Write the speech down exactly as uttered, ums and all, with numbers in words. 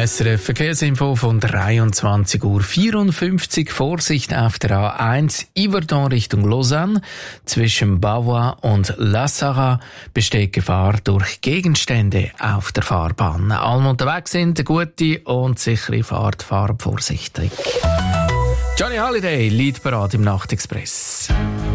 S R F Verkehrsinfo von dreiundzwanzig Uhr vierundfünfzig. Vorsicht auf der A eins Yverdon Richtung Lausanne. Zwischen Bavois und La Sarraz besteht Gefahr durch Gegenstände auf der Fahrbahn. Alle unterwegs sind, eine gute und sichere Fahrt, fahrt vorsichtig. Johnny Holiday, Leadparade im Nachtexpress.